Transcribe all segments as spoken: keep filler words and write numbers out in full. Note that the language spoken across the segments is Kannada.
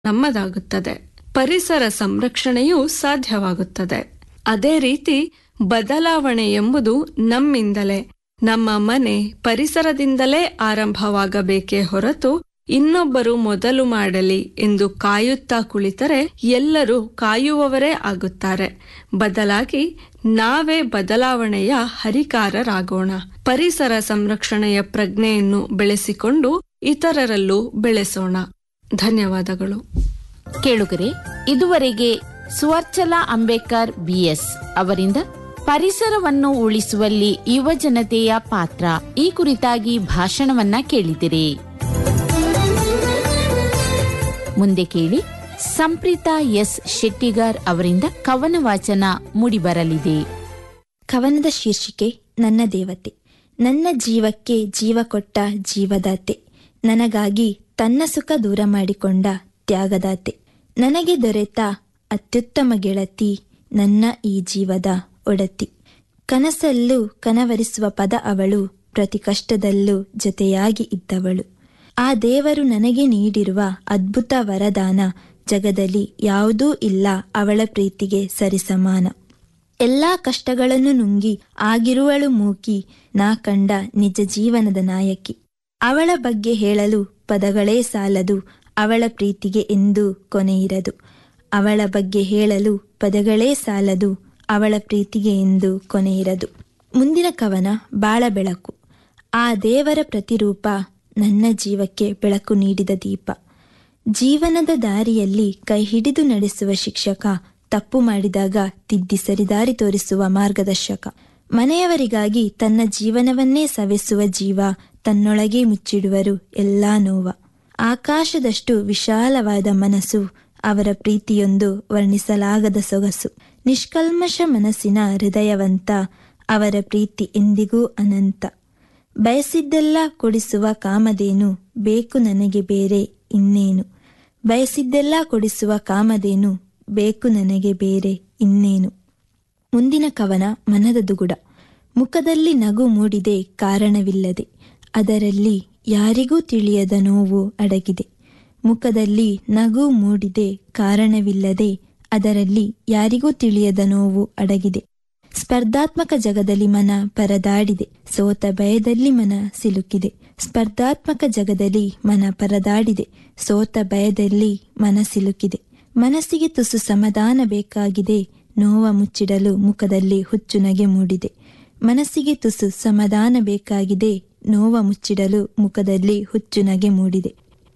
ನಮ್ಮದಾಗುತ್ತದೆ. ಪರಿಸರ ಸಂರಕ್ಷಣೆಯೂ ಸಾಧ್ಯವಾಗುತ್ತದೆ. ಅದೇ ರೀತಿ ಬದಲಾವಣೆ ಎಂಬುದು ನಮ್ಮಿಂದಲೇ, ನಮ್ಮ ಮನೆ ಪರಿಸರದಿಂದಲೇ ಆರಂಭವಾಗಬೇಕೇ ಹೊರತು ಇನ್ನೊಬ್ಬರು ಮೊದಲು ಮಾಡಲಿ ಎಂದು ಕಾಯುತ್ತಾ ಕುಳಿತರೆ ಎಲ್ಲರೂ ಕಾಯುವವರೇ ಆಗುತ್ತಾರೆ. ಬದಲಾಗಿ ನಾವೇ ಬದಲಾವಣೆಯ ಹರಿಕಾರರಾಗೋಣ. ಪರಿಸರ ಸಂರಕ್ಷಣೆಯ ಪ್ರಜ್ಞೆಯನ್ನು ಬೆಳೆಸಿಕೊಂಡು ಇತರರಲ್ಲೂ ಬೆಳೆಸೋಣ. ಧನ್ಯವಾದಗಳು. ಕೇಳುಗರೆ, ಇದುವರೆಗೆ ಸುವರ್ಚಲಾ ಅಂಬೇಕರ್ ಬಿಎಸ್ ಅವರಿಂದ ಪರಿಸರವನ್ನು ಉಳಿಸುವಲ್ಲಿ ಯುವಜನತೆಯ ಪಾತ್ರ ಈ ಕುರಿತಾಗಿ ಭಾಷಣವನ್ನ ಕೇಳಿದಿರಿ. ಮುಂದೆ ಕೇಳಿ ಸಂಪ್ರೀತಾ ಎಸ್ ಶೆಟ್ಟಿಗಾರ್ ಅವರಿಂದ ಕವನ ವಾಚನ ಮೂಡಿಬರಲಿದೆ. ಕವನದ ಶೀರ್ಷಿಕೆ ನನ್ನ ದೇವತೆ. ನನ್ನ ಜೀವಕ್ಕೆ ಜೀವ ಕೊಟ್ಟ ಜೀವದಾತೆ, ನನಗಾಗಿ ತನ್ನ ಸುಖ ದೂರ ಮಾಡಿಕೊಂಡ ತ್ಯಾಗದಾತೆ, ನನಗೆ ದೊರೆತ ಅತ್ಯುತ್ತಮ ಗೆಳತಿ, ನನ್ನ ಈ ಜೀವದ ಒಡತಿ. ಕನಸಲ್ಲೂ ಕನವರಿಸುವ ಪದ ಅವಳು, ಪ್ರತಿ ಕಷ್ಟದಲ್ಲೂ ಜೊತೆಯಾಗಿ ಇದ್ದವಳು. ಆ ದೇವರು ನನಗೆ ನೀಡಿರುವ ಅದ್ಭುತ ವರದಾನ, ಜಗದಲ್ಲಿ ಯಾವುದೂ ಇಲ್ಲ ಅವಳ ಪ್ರೀತಿಗೆ ಸರಿಸಮಾನ. ಎಲ್ಲಾ ಕಷ್ಟಗಳನ್ನು ನುಂಗಿ ಆಗಿರುವಳು ಮೂಕಿ, ನಾ ಕಂಡ ನಿಜ ಜೀವನದ ನಾಯಕಿ. ಅವಳ ಬಗ್ಗೆ ಹೇಳಲು ಪದಗಳೇ ಸಾಲದು, ಅವಳ ಪ್ರೀತಿಗೆ ಎಂದೂ ಕೊನೆಯಿರದು. ಅವಳ ಬಗ್ಗೆ ಹೇಳಲು ಪದಗಳೇ ಸಾಲದು, ಅವಳ ಪ್ರೀತಿಗೆ ಎಂದೂ ಕೊನೆಯಿರದು. ಮುಂದಿನ ಕವನ ಬಾಳ ಬೆಳಕು. ಆ ದೇವರ ಪ್ರತಿರೂಪ, ನನ್ನ ಜೀವಕ್ಕೆ ಬೆಳಕು ನೀಡಿದ ದೀಪ. ಜೀವನದ ದಾರಿಯಲ್ಲಿ ಕೈ ಹಿಡಿದು ನಡೆಸುವ ಶಿಕ್ಷಕ, ತಪ್ಪು ಮಾಡಿದಾಗ ತಿದ್ದಿ ಸರಿದಾರಿ ತೋರಿಸುವ ಮಾರ್ಗದರ್ಶಕ. ಮನೆಯವರಿಗಾಗಿ ತನ್ನ ಜೀವನವನ್ನೇ ಸವೆಸುವ ಜೀವ, ತನ್ನೊಳಗೆ ಮುಚ್ಚಿಡುವರು ಎಲ್ಲಾ ನೋವ. ಆಕಾಶದಷ್ಟು ವಿಶಾಲವಾದ ಮನಸ್ಸು, ಅವರ ಪ್ರೀತಿಯೊಂದು ವರ್ಣಿಸಲಾಗದ ಸೊಗಸು. ನಿಷ್ಕಲ್ಮಶ ಮನಸ್ಸಿನ ಹೃದಯವಂತ, ಅವರ ಪ್ರೀತಿ ಎಂದಿಗೂ ಅನಂತ. ಬಯಸಿದ್ದೆಲ್ಲ ಕೊಡಿಸುವ ಕಾಮಧೇನು, ಬೇಕು ನನಗೆ ಬೇರೆ ಇನ್ನೇನು. ಬಯಸಿದ್ದೆಲ್ಲ ಕೊಡಿಸುವ ಕಾಮಧೇನು, ಬೇಕು ನನಗೆ ಬೇರೆ ಇನ್ನೇನು. ಮುಂದಿನ ಕವನ ಮನದ ದುಗುಡ. ಮುಖದಲ್ಲಿ ನಗು ಮೂಡಿದೆ ಕಾರಣವಿಲ್ಲದೆ, ಅದರಲ್ಲಿ ಯಾರಿಗೂ ತಿಳಿಯದ ನೋವು ಅಡಗಿದೆ. ಮುಖದಲ್ಲಿ ನಗು ಮೂಡಿದೆ ಕಾರಣವಿಲ್ಲದೆ, ಅದರಲ್ಲಿ ಯಾರಿಗೂ ತಿಳಿಯದ ನೋವು ಅಡಗಿದೆ. ಸ್ಪರ್ಧಾತ್ಮಕ ಜಗದಲ್ಲಿ ಮನ ಪರದಾಡಿದೆ, ಸೋತ ಭಯದಲ್ಲಿ ಮನ ಸಿಲುಕಿದೆ. ಸ್ಪರ್ಧಾತ್ಮಕ ಜಗದಲ್ಲಿ ಮನ ಪರದಾಡಿದೆ, ಸೋತ ಭಯದಲ್ಲಿ ಮನ ಸಿಲುಕಿದೆ. ಮನಸ್ಸಿಗೆ ತುಸು ಸಮಾಧಾನ ಬೇಕಾಗಿದೆ, ನೋವ ಮುಚ್ಚಿಡಲು ಮುಖದಲ್ಲಿ ಹುಚ್ಚು ನಗೆ ಮೂಡಿದೆ. ಮನಸ್ಸಿಗೆ ತುಸು ಸಮಾಧಾನ ಬೇಕಾಗಿದೆ, ನೋವ ಮುಚ್ಚಿಡಲು ಮುಖದಲ್ಲಿ ಹುಚ್ಚು ನಗೆ ಮೂಡಿದೆ.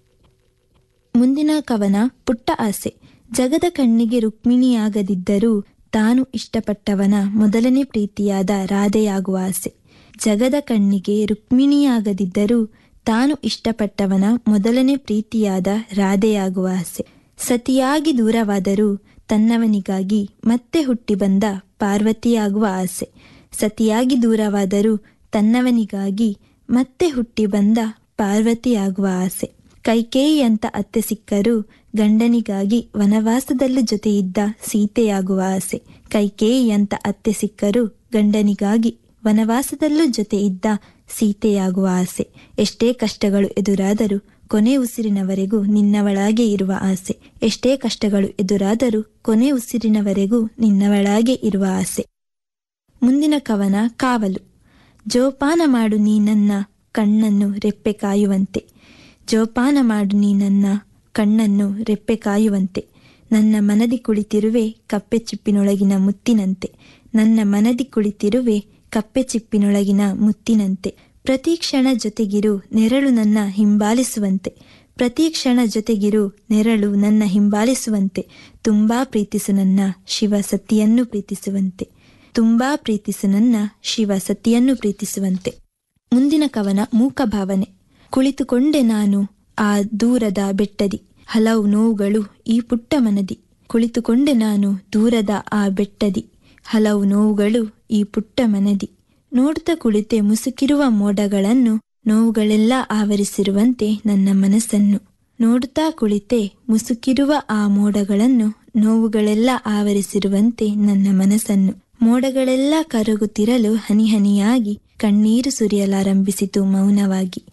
ಮುಂದಿನ ಕವನ ಪುಟ್ಟ ಆಸೆ. ಜಗದ ಕಣ್ಣಿಗೆ ರುಕ್ಮಿಣಿಯಾಗದಿದ್ದರೂ ತಾನು ಇಷ್ಟಪಟ್ಟವನ ಮೊದಲನೇ ಪ್ರೀತಿಯಾದ ರಾಧೆಯಾಗುವ ಆಸೆ. ಜಗದ ಕಣ್ಣಿಗೆ ರುಕ್ಮಿಣಿಯಾಗದಿದ್ದರೂ ತಾನು ಇಷ್ಟಪಟ್ಟವನ ಮೊದಲನೇ ಪ್ರೀತಿಯಾದ ರಾಧೆಯಾಗುವ ಆಸೆ. ಸತಿಯಾಗಿ ದೂರವಾದರೂ ತನ್ನವನಿಗಾಗಿ ಮತ್ತೆ ಹುಟ್ಟಿ ಬಂದ ಪಾರ್ವತಿಯಾಗುವ ಆಸೆ. ಸತಿಯಾಗಿ ದೂರವಾದರೂ ತನ್ನವನಿಗಾಗಿ ಮತ್ತೆ ಹುಟ್ಟಿ ಬಂದ ಪಾರ್ವತಿಯಾಗುವ ಆಸೆ. ಕೈಕೇಯಿಯಂತ ಅತ್ತೆ ಸಿಕ್ಕರೂ ಗಂಡನಿಗಾಗಿ ವನವಾಸದಲ್ಲೂ ಜೊತೆಯಿದ್ದ ಸೀತೆಯಾಗುವ ಆಸೆ. ಕೈಕೇಯಿಯಂತ ಅತ್ತೆ ಸಿಕ್ಕರೂ ಗಂಡನಿಗಾಗಿ ವನವಾಸದಲ್ಲೂ ಜೊತೆ ಇದ್ದ ಸೀತೆಯಾಗುವ ಆಸೆ. ಎಷ್ಟೇ ಕಷ್ಟಗಳು ಎದುರಾದರೂ ಕೊನೆ ಉಸಿರಿನವರೆಗೂ ನಿನ್ನವಳಾಗೆ ಇರುವ ಆಸೆ. ಎಷ್ಟೇ ಕಷ್ಟಗಳು ಎದುರಾದರೂ ಕೊನೆ ಉಸಿರಿನವರೆಗೂ ನಿನ್ನವಳಾಗೆ ಇರುವ ಆಸೆ. ಮುಂದಿನ ಕವನ ಕಾವಲು. ಜೋಪಾನ ಮಾಡು ನೀ ನನ್ನ ಕಣ್ಣನ್ನು ರೆಪ್ಪೆ ಕಾಯುವಂತೆ. ಜೋಪಾನ ಮಾಡು ನೀ ನನ್ನ ಕಣ್ಣನ್ನು ರೆಪ್ಪೆ ಕಾಯುವಂತೆ. ನನ್ನ ಮನದಿ ಕುಳಿತಿರುವೆ ಕಪ್ಪೆ ಚಿಪ್ಪಿನೊಳಗಿನ ಮುತ್ತಿನಂತೆ. ನನ್ನ ಮನದಿ ಕುಳಿತಿರುವೆ ಕಪ್ಪೆ ಚಿಪ್ಪಿನೊಳಗಿನ ಮುತ್ತಿನಂತೆ. ಪ್ರತಿ ಕ್ಷಣ ಜೊತೆಗಿರು ನೆರಳು ನನ್ನ ಹಿಂಬಾಲಿಸುವಂತೆ. ಪ್ರತಿ ಕ್ಷಣ ಜೊತೆಗಿರು ನೆರಳು ನನ್ನ ಹಿಂಬಾಲಿಸುವಂತೆ. ತುಂಬಾ ಪ್ರೀತಿಸು ನನ್ನ ಶಿವ ಸತಿಯನ್ನು ಪ್ರೀತಿಸುವಂತೆ. ತುಂಬಾ ಪ್ರೀತಿಸು ನನ್ನ ಶಿವ ಸತಿಯನ್ನು ಪ್ರೀತಿಸುವಂತೆ. ಮುಂದಿನ ಕವನ ಮೂಕ ಭಾವನೆ. ಕುಳಿತುಕೊಂಡೆ ನಾನು ಆ ದೂರದ ಬೆಟ್ಟದಿ, ಹಲವು ನೋವುಗಳು ಈ ಪುಟ್ಟ ಮನದಿ. ಕುಳಿತುಕೊಂಡೆ ನಾನು ದೂರದ ಆ ಬೆಟ್ಟದಿ, ಹಲವು ನೋವುಗಳು ಈ ಪುಟ್ಟ ಮನದಿ. ನೋಡ್ತಾ ಕುಳಿತೆ ಮುಸುಕಿರುವ ಮೋಡಗಳನ್ನು, ನೋವುಗಳೆಲ್ಲ ಆವರಿಸಿರುವಂತೆ ನನ್ನ ಮನಸ್ಸನ್ನು. ನೋಡುತ್ತಾ ಕುಳಿತೆ ಮುಸುಕಿರುವ ಆ ಮೋಡಗಳನ್ನು, ನೋವುಗಳೆಲ್ಲ ಆವರಿಸಿರುವಂತೆ ನನ್ನ ಮನಸ್ಸನ್ನು. ಮೋಡಗಳೆಲ್ಲ ಕರಗುತ್ತಿರಲು ಹನಿ ಹನಿಯಾಗಿ ಕಣ್ಣೀರು ಸುರಿಯಲಾರಂಭಿಸಿತು ಮೌನವಾಗಿ.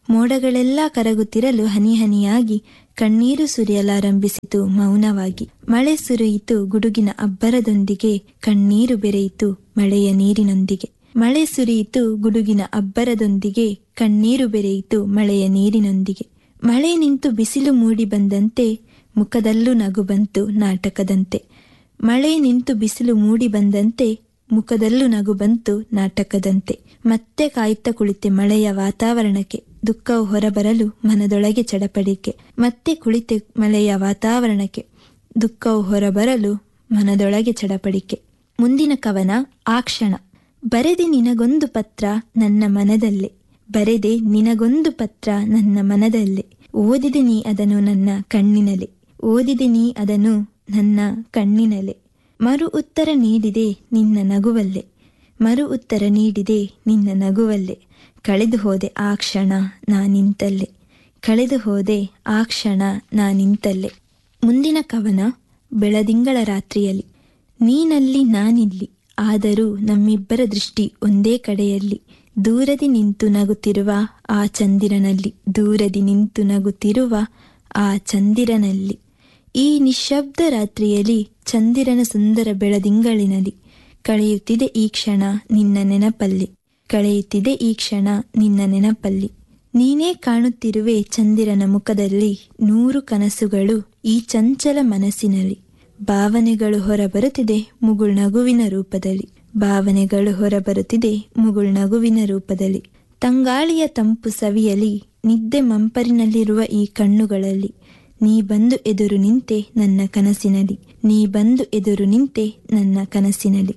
ಮೋಡಗಳೆಲ್ಲ ಕರಗುತ್ತಿರಲು ಹನಿ ಹನಿಯಾಗಿ ಕಣ್ಣೀರು ಸುರಿಯಲಾರಂಭಿಸಿತು ಮೌನವಾಗಿ. ಮಳೆ ಸುರಿಯಿತು ಗುಡುಗಿನ ಅಬ್ಬರದೊಂದಿಗೆ, ಕಣ್ಣೀರು ಬೆರೆಯಿತು ಮಳೆಯ ನೀರಿನೊಂದಿಗೆ. ಮಳೆ ಸುರಿಯಿತು ಗುಡುಗಿನ ಅಬ್ಬರದೊಂದಿಗೆ, ಕಣ್ಣೀರು ಬೆರೆಯಿತು ಮಳೆಯ ನೀರಿನೊಂದಿಗೆ. ಮಳೆ ನಿಂತು ಬಿಸಿಲು ಮೂಡಿ ಬಂದಂತೆ, ಮುಖದಲ್ಲೂ ನಗು ಬಂತು ನಾಟಕದಂತೆ. ಮಳೆ ನಿಂತು ಬಿಸಿಲು ಮೂಡಿ ಬಂದಂತೆ, ಮುಖದಲ್ಲೂ ನಗು ಬಂತು ನಾಟಕದಂತೆ. ಮತ್ತೆ ಕಾಯುತ್ತಾ ಕುಳಿತೆ ಮಳೆಯ ವಾತಾವರಣಕ್ಕೆ, ದುಃಖವು ಹೊರಬರಲು ಮನದೊಳಗೆ ಚಡಪಡಿಕೆ. ಮತ್ತೆ ಕುಳಿತೆ ಮಳೆಯ ವಾತಾವರಣಕ್ಕೆ, ದುಃಖವು ಹೊರಬರಲು ಮನದೊಳಗೆ ಚಡಪಡಿಕೆ. ಮುಂದಿನ ಕವನ ಆ ಕ್ಷಣ. ಬರೆದೆ ನಿನಗೊಂದು ಪತ್ರ ನನ್ನ ಮನದಲ್ಲೇ, ಬರೆದೆ ನಿನಗೊಂದು ಪತ್ರ ನನ್ನ ಮನದಲ್ಲೇ. ಓದಿದೆ ನೀ ಅದನ್ನು ನನ್ನ ಕಣ್ಣಿನಲೆ, ಓದಿದೆ ನೀ ಅದನ್ನು ನನ್ನ ಕಣ್ಣಿನಲೆ. ಮರು ಉತ್ತರ ನೀಡಿದೆ ನಿನ್ನ ನಗುವಲ್ಲೇ, ಮರು ಉತ್ತರ ನೀಡಿದೆ ನಿನ್ನ ನಗುವಲ್ಲೇ. ಕಳೆದು ಹೋದೆ ಆ ಕ್ಷಣ ನಾನಿಂತಲ್ಲೇ, ಕಳೆದು ಹೋದೆ ಆ ಕ್ಷಣ ನಾನಿಂತಲ್ಲೇ. ಮುಂದಿನ ಕವನ ಬೆಳದಿಂಗಳ ರಾತ್ರಿಯಲ್ಲಿ. ನೀನಲ್ಲಿ ನಾನಿಲ್ಲಿ, ಆದರೂ ನಮ್ಮಿಬ್ಬರ ದೃಷ್ಟಿ ಒಂದೇ ಕಡೆಯಲ್ಲಿ. ದೂರದಿ ನಿಂತು ನಗುತ್ತಿರುವ ಆ ಚಂದಿರನಲ್ಲಿ, ದೂರದಿ ನಿಂತು ನಗುತ್ತಿರುವ ಆ ಚಂದಿರನಲ್ಲಿ. ಈ ನಿಶ್ಶಬ್ದ ರಾತ್ರಿಯಲ್ಲಿ ಚಂದಿರನ ಸುಂದರ ಬೆಳದಿಂಗಳಿನಲ್ಲಿ ಕಳೆಯುತ್ತಿದೆ ಈ ಕ್ಷಣ ನಿನ್ನ ನೆನಪಲ್ಲಿ, ಕಳೆಯುತ್ತಿದೆ ಈ ಕ್ಷಣ ನಿನ್ನ ನೆನಪಲ್ಲಿ. ನೀನೇ ಕಾಣುತ್ತಿರುವೆ ಚಂದಿರನ ಮುಖದಲ್ಲಿ, ನೂರು ಕನಸುಗಳು ಈ ಚಂಚಲ ಮನಸ್ಸಿನಲ್ಲಿ. ಭಾವನೆಗಳು ಹೊರಬರುತ್ತಿದೆ ಮುಗುಳ್ನಗುವಿನ ರೂಪದಲ್ಲಿ, ಭಾವನೆಗಳು ಹೊರಬರುತ್ತಿದೆ ಮುಗುಳ್ನಗುವಿನ ರೂಪದಲ್ಲಿ. ತಂಗಾಳಿಯ ತಂಪು ಸವಿಯಲಿ ನಿದ್ದೆ ಮಂಪರಿನಲ್ಲಿರುವ ಈ ಕಣ್ಣುಗಳಲ್ಲಿ. ನೀ ಬಂದು ಎದುರು ನಿಂತೆ ನನ್ನ ಕನಸಿನಲ್ಲಿ, ನೀ ಬಂದು ಎದುರು ನಿಂತೆ ನನ್ನ ಕನಸಿನಲ್ಲಿ.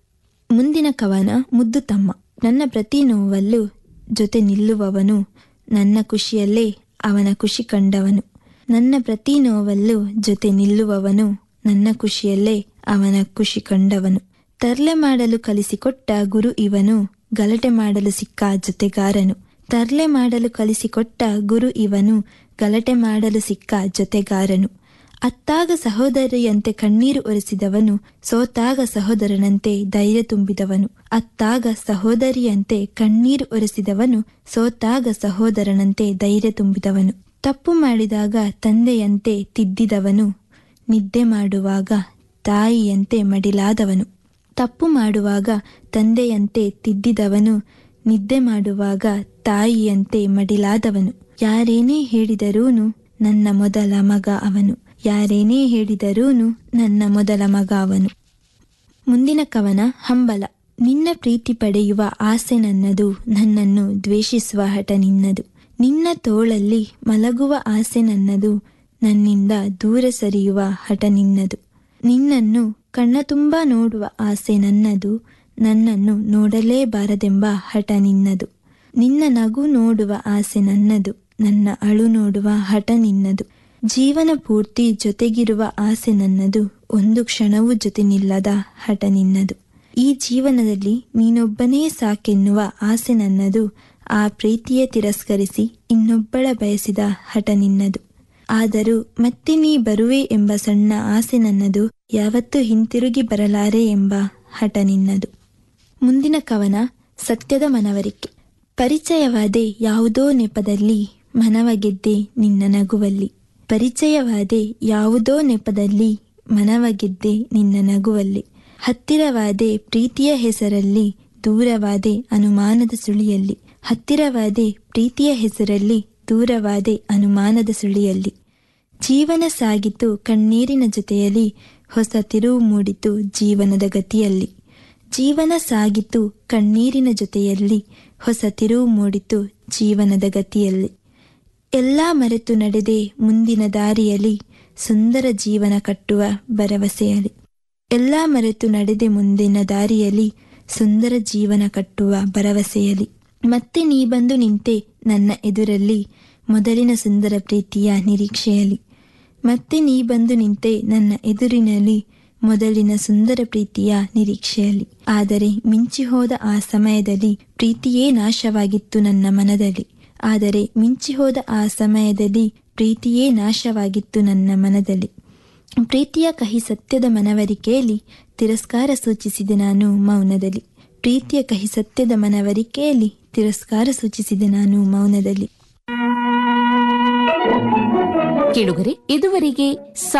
ಮುಂದಿನ ಕವನ ಮುದ್ದು ತಮ್ಮ. ನನ್ನ ಪ್ರತಿ ನೋವಲ್ಲೂ ಜೊತೆ ನಿಲ್ಲುವವನು, ನನ್ನ ಖುಷಿಯಲ್ಲೇ ಅವನ ಖುಷಿ ಕಂಡವನು. ನನ್ನ ಪ್ರತಿ ನೋವಲ್ಲೂ ಜೊತೆ ನಿಲ್ಲುವವನು, ನನ್ನ ಖುಷಿಯಲ್ಲೇ ಅವನ ಖುಷಿ ಕಂಡವನು. ತರ್ಲೆ ಮಾಡಲು ಕಲಿಸಿಕೊಟ್ಟ ಗುರು ಇವನು, ಗಲಾಟೆ ಮಾಡಲು ಸಿಕ್ಕ ಜೊತೆಗಾರನು. ತರ್ಲೆ ಮಾಡಲು ಕಲಿಸಿಕೊಟ್ಟ ಗುರು ಇವನು, ಗಲಾಟೆ ಮಾಡಲು ಸಿಕ್ಕ ಜೊತೆಗಾರನು. ಅತ್ತಾಗ ಸಹೋದರಿಯಂತೆ ಕಣ್ಣೀರು ಒರೆಸಿದವನು, ಸೋತಾಗ ಸಹೋದರನಂತೆ ಧೈರ್ಯ ತುಂಬಿದವನು. ಅತ್ತಾಗ ಸಹೋದರಿಯಂತೆ ಕಣ್ಣೀರು ಒರೆಸಿದವನು, ಸೋತಾಗ ಸಹೋದರನಂತೆ ಧೈರ್ಯ ತುಂಬಿದವನು. ತಪ್ಪು ಮಾಡಿದಾಗ ತಂದೆಯಂತೆ ತಿದ್ದಿದವನು, ನಿದ್ದೆ ಮಾಡುವಾಗ ತಾಯಿಯಂತೆ ಮಡಿಲಾದವನು. ತಪ್ಪು ಮಾಡುವಾಗ ತಂದೆಯಂತೆ ತಿದ್ದಿದವನು, ನಿದ್ದೆ ಮಾಡುವಾಗ ತಾಯಿಯಂತೆ ಮಡಿಲಾದವನು. ಯಾರೇನೇ ಹೇಳಿದರೂನು ನನ್ನ ಮೊದಲ ಮಗ ಅವನು, ಯಾರೇನೇ ಹೇಳಿದರೂನು ನನ್ನ ಮೊದಲ ಮಗ ಅವನು. ಮುಂದಿನ ಕವನ ಹಂಬಲ. ನಿನ್ನ ಪ್ರೀತಿ ಪಡೆಯುವ ಆಸೆ ನನ್ನದು, ನನ್ನನ್ನು ದ್ವೇಷಿಸುವ ಹಠ ನಿನ್ನದು. ನಿನ್ನ ತೋಳಲ್ಲಿ ಮಲಗುವ ಆಸೆ ನನ್ನದು, ನನ್ನಿಂದ ದೂರ ಸರಿಯುವ ಹಠ ನಿನ್ನದು. ನಿನ್ನನ್ನು ಕಣ್ಣ ತುಂಬ ನೋಡುವ ಆಸೆ ನನ್ನದು, ನನ್ನನ್ನು ನೋಡಲೇಬಾರದೆಂಬ ಹಠ ನಿನ್ನದು. ನಿನ್ನ ನಗು ನೋಡುವ ಆಸೆ ನನ್ನದು, ನನ್ನ ಅಳು ನೋಡುವ ಹಠ ನಿನ್ನದು. ಜೀವನ ಪೂರ್ತಿ ಜೊತೆಗಿರುವ ಆಸೆ ನನ್ನದು, ಒಂದು ಕ್ಷಣವೂ ಜೊತೆ ನಿಲ್ಲದ ಹಠ ನಿನ್ನದು. ಈ ಜೀವನದಲ್ಲಿ ನೀನೊಬ್ಬನೇ ಸಾಕೆನ್ನುವ ಆಸೆ ನನ್ನದು, ಆ ಪ್ರೀತಿಯ ತಿರಸ್ಕರಿಸಿ ಇನ್ನೊಬ್ಬಳ ಬಯಸಿದ ಹಠ ನಿನ್ನದು. ಆದರೂ ಮತ್ತೆ ನೀ ಬರುವೆ ಎಂಬ ಸಣ್ಣ ಆಸೆ ನನ್ನದು, ಯಾವತ್ತೂ ಹಿಂತಿರುಗಿ ಬರಲಾರೆ ಎಂಬ ಹಠ ನಿನ್ನದು. ಮುಂದಿನ ಕವನ ಸತ್ಯದ ಮನವರಿಕೆ. ಪರಿಚಯವಾದೆ ಯಾವುದೋ ನೆಪದಲ್ಲಿ, ಮನವ ಗೆದ್ದೆ ನಿನ್ನ ನಗುವಲ್ಲಿ. ಪರಿಚಯವಾದೆ ಯಾವುದೋ ನೆಪದಲ್ಲಿ, ಮನವ ಗೆದ್ದೆ ನಿನ್ನ ನಗುವಲ್ಲಿ. ಹತ್ತಿರವಾದೆ ಪ್ರೀತಿಯ ಹೆಸರಲ್ಲಿ, ದೂರವಾದೆ ಅನುಮಾನದ ಸುಳಿಯಲ್ಲಿ. ಹತ್ತಿರವಾದೆ ಪ್ರೀತಿಯ ಹೆಸರಲ್ಲಿ, ದೂರವಾದೆ ಅನುಮಾನದ ಸುಳಿಯಲ್ಲಿ. ಜೀವನ ಸಾಗಿತು ಕಣ್ಣೀರಿನ ಜೊತೆಯಲ್ಲಿ, ಹೊಸ ತಿರುವು ಮೂಡಿತು ಜೀವನದ ಗತಿಯಲ್ಲಿ. ಜೀವನ ಸಾಗಿತು ಕಣ್ಣೀರಿನ ಜೊತೆಯಲ್ಲಿ, ಹೊಸ ತಿರುವು ಮೂಡಿತು ಜೀವನದ ಗತಿಯಲ್ಲಿ. ಎಲ್ಲ ಮರೆತು ನಡೆದೆ ಮುಂದಿನ ದಾರಿಯಲ್ಲಿ, ಸುಂದರ ಜೀವನ ಕಟ್ಟುವ ಭರವಸೆಯಲ್ಲಿ. ಎಲ್ಲ ಮರೆತು ನಡೆದೆ ಮುಂದಿನ ದಾರಿಯಲ್ಲಿ, ಸುಂದರ ಜೀವನ ಕಟ್ಟುವ ಭರವಸೆಯಲ್ಲಿ. ಮತ್ತೆ ನೀ ಬಂದು ನಿಂತೆ ನನ್ನ ಎದುರಲ್ಲಿ, ಮೊದಲಿನ ಸುಂದರ ಪ್ರೀತಿಯ ನಿರೀಕ್ಷೆಯಲ್ಲಿ. ಮತ್ತೆ ನೀ ಬಂದು ನಿಂತೆ ನನ್ನ ಎದುರಿನಲ್ಲಿ, ಮೊದಲಿನ ಸುಂದರ ಪ್ರೀತಿಯ ನಿರೀಕ್ಷೆಯಲ್ಲಿ. ಆದರೆ ಮಿಂಚಿ ಹೋದ ಆ ಸಮಯದಲ್ಲಿ ಪ್ರೀತಿಯೇ ನಾಶವಾಗಿತ್ತು ನನ್ನ ಮನದಲ್ಲಿ. ಆದರೆ ಮಿಂಚಿ ಹೋದ ಆ ಸಮಯದಲ್ಲಿ ಪ್ರೀತಿಯೇ ನಾಶವಾಗಿತ್ತು ನನ್ನ ಮನದಲ್ಲಿ. ಪ್ರೀತಿಯ ಕಹಿ ಸತ್ಯದ ಮನವರಿಕೆಯಲ್ಲಿ ತಿರಸ್ಕಾರ ಸೂಚಿಸಿದೆ ನಾನು ಮೌನದಲ್ಲಿ. ಪ್ರೀತಿಯ ಕಹಿ ಸತ್ಯದ ಮನವರಿಕೆಯಲ್ಲಿ ತಿರಸ್ಕಾರ ಸೂಚಿಸಿದೆ ನಾನು ಮೌನದಲ್ಲಿ. ಕೇಳುಗರೆ, ಇದುವರೆಗೆ